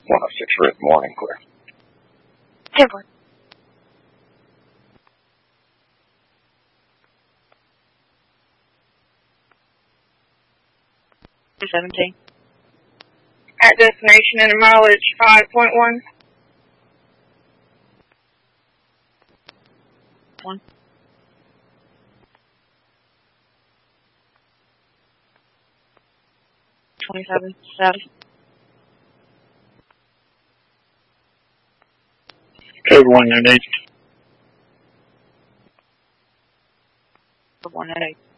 106 written warning, clear. 10-4. $17. At destination and a mileage 5.1. 1. $27. Status. Code 1 at 8. The 1 at 8.